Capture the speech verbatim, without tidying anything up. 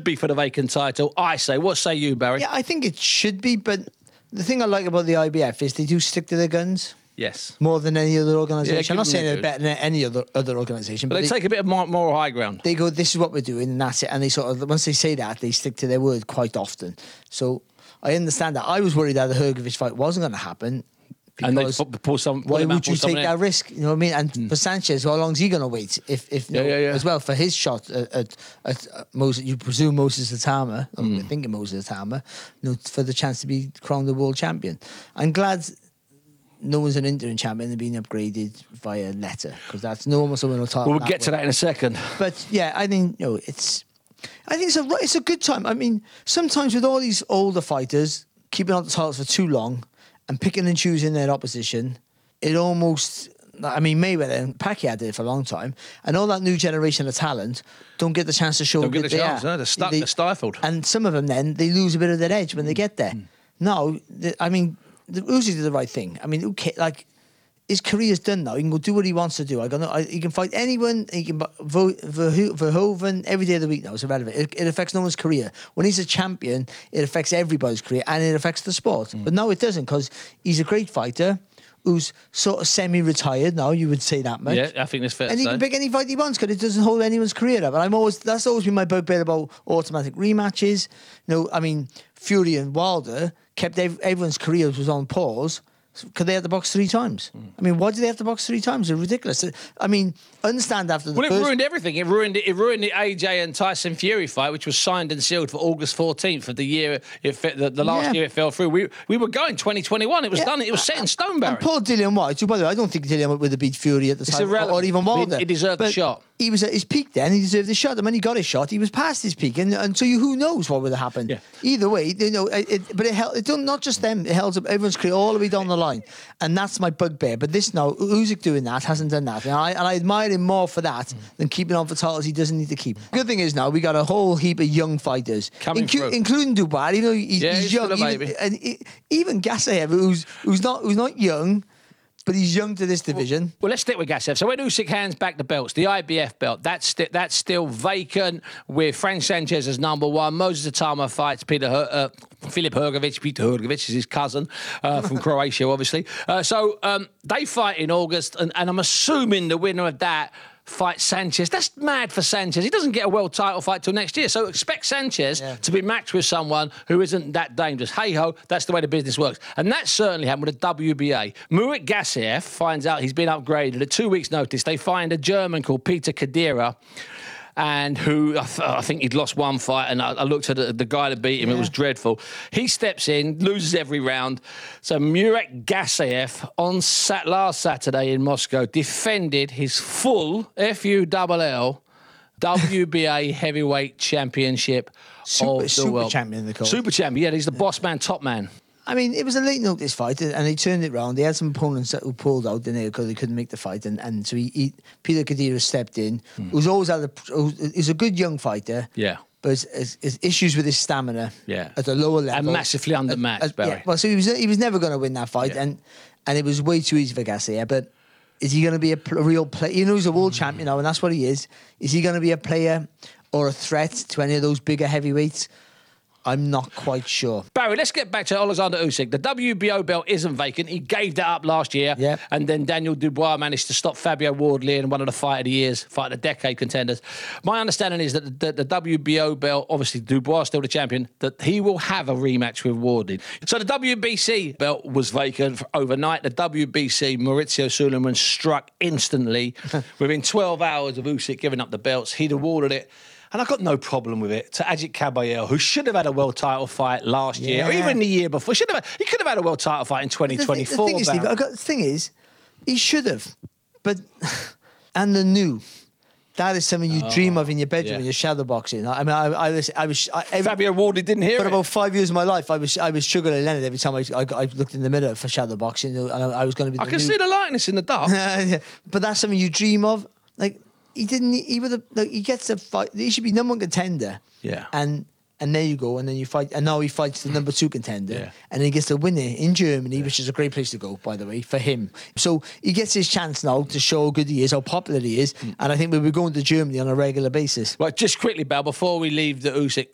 should be for the vacant title. I say. What say you, Barry? Yeah, I think it should be, but the thing I like about the I B F is they do stick to their guns. Yes. More than any other organisation. Yeah, I'm not give saying them they're that better than any other other organisation, But but they, they, take a bit of more moral high ground. they go, this is what we're doing, and that's it. And they sort of, once they say that, they stick to their word quite often. So I understand that. I was worried that the Hrgovic fight wasn't going to happen. And they Because pull, pull some. Pull why him out, would you pull take someone that in. risk? You know what I mean? And mm. for Sanchez, how long is he going to wait? If, if Yeah, no, yeah, yeah. as well for his shot at, at, at uh, Moses, you presume Moses Atama, or Mm. you're thinking Moses Atama, you know, for the chance to be crowned the world champion. I'm glad no one's an interim champion and being upgraded via letter, because that's no one someone will talk. Well, we'll that get to way. that in a second. But yeah, I think you know it's. I think it's a it's a good time. I mean, sometimes with all these older fighters keeping on the titles for too long and picking and choosing their opposition, it almost. I mean, Mayweather and Pacquiao did it for a long time, and all that new generation of talent don't get the chance to show. Don't get good the they chance. are. No, they're stuck. They- they're stifled. and some of them then they lose a bit of their edge when they get there. Mm. No, the, I mean, the Uzi did the right thing. I mean, who ca- like his career's done now. He can go do what he wants to do. I got no, I, he can fight anyone. He can vote Verhoeven every day of the week now. It's irrelevant. It, it affects no one's career. When he's a champion, it affects everybody's career and it affects the sport. Mm. But no, it doesn't, because he's a great fighter who's sort of semi-retired now. You would say that much. Yeah, I think that's fair. And to he say. can pick any fight he wants because it doesn't hold anyone's career up. And I'm always that's always been my bugbear about automatic rematches. You know, I mean, Fury and Wilder kept ev- everyone's careers was on pause because they had to box three times. Mm. I mean, why did they have to box three times? It's ridiculous. I mean, understand after the Well, it first... ruined everything. It ruined it. It ruined the A J and Tyson Fury fight, which was signed and sealed for August fourteenth of the year. It fe- the, the last Yeah. year it fell through. We we were going twenty twenty-one. It was Yeah. done. It was set in stone, Barry. And Paul Dillian White, who, by the way, I don't think Dillian White would have beat Fury at the It's time, or, irrelevant. or even Wilder. He- he deserved the But shot. He was at his peak then. He deserved the shot. And when he got his shot, he was past his peak. And, and so you, who knows what would have happened? Yeah. Either way, you know. It, it, but it held. It don't not just them. It held up everyone's career all the way down the line. And that's my bugbear. But this now, Usyk doing that hasn't done that, and I, and I admire him more for that mm. than keeping on for titles he doesn't need to keep. The good thing is now we got a whole heap of young fighters, Coming incu- through. including Dubois. You know, he's, Yeah, he's he's young, still a even, baby. and he, even Gasayev, who's who's not who's not young. But he's young to this division. Well, let's stick with Gasayev. So when Usyk hands back the belts, the I B F belt, that's sti- that's still vacant with Frank Sanchez as number one. Moses Atama fights Peter Her- uh, Filip Hrgovic. Peter Hrgovic is his cousin uh, from Croatia, obviously. Uh, so um, they fight in August, and, and I'm assuming the winner of that fight Sanchez. That's mad for Sanchez. He doesn't get a world title fight till next year. So expect Sanchez Yeah. to be matched with someone who isn't that dangerous. Hey-ho, that's the way the business works. And that certainly happened with the W B A. Murat Gasayev finds out he's been upgraded. At two weeks' notice, they find a German called Peter Kadira, and who I, th- I think he'd lost one fight, and I, I looked at the, the guy that beat him. Yeah. It was dreadful. He steps in, loses every round. So Murat Gasayev on sat- last Saturday in Moscow defended his full F U L L W B A heavyweight championship Super- of the super world. champion, they call it. Super champion. Yeah, he's the boss man, top man. I mean, it was a late notice fight, and they turned it round. They had some opponents that who pulled out, didn't they, because they couldn't make the fight, and, and so he, he Peter Kadira stepped in. Hmm. Who's always had a, who's a good young fighter. Yeah. But his, his, his issues with his stamina. Yeah. At a lower level. And massively undermatched, Uh, uh, Barry. yeah, well, so he was he was never going to win that fight, Yeah. and and it was way too easy for Gasayev. But is he going to be a, pl- a real player? You know, he's a world champion now, and that's what he is. Is he going to be a player or a threat to any of those bigger heavyweights? I'm not quite sure. Barry, let's get back to Alexander Usyk. The W B O belt isn't vacant. He gave that up last year. Yep. And then Daniel Dubois managed to stop Fabio Wardley in one of the fight of the years, fight of the decade contenders. My understanding is that the, the W B O belt, obviously Dubois is still the champion, that he will have a rematch with Wardley. So the W B C belt was vacant for overnight. The W B C, Maurizio Suleiman struck instantly. Within twelve hours of Usyk giving up the belts, he'd awarded it. And I've got no problem with it, to Ajit Kabayel, who should have had a world title fight last year, or Yeah. even the year before. Should have. He could have had a world title fight in twenty twenty-four. The, thing, the, thing is, Steve, I got, the thing is, he should have. But, and the new. That is something you Oh, dream of in your bedroom yeah. when you're shadow boxing. I mean, I, I was, I was, I, every, Fabio Wardley didn't hear for it. about five years of my life, I was, I was struggling Leonard every time I, I, I looked in the mirror for shadow boxing, and I, I was going to be. I the can new, see the likeness in the dark. but that's something you dream of. Like he didn't. He would have. Like, he gets a fight. He should be number one contender. Yeah. And and there you go. And then you fight. And now he fights the number two contender. Yeah. And he gets to win it in Germany, which is a great place to go, by the way, for him. So he gets his chance now to show how good he is, how popular he is. Mm. And I think we'll be going to Germany on a regular basis. Right, just quickly, Bal, before we leave the Usyk.